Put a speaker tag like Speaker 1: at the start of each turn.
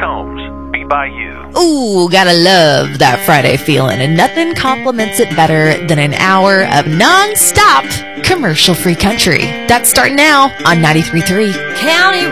Speaker 1: Combs, Be By You.
Speaker 2: Ooh, gotta love that Friday feeling, and nothing compliments it better than an hour of non-stop commercial-free country. That's starting now on 93.3 County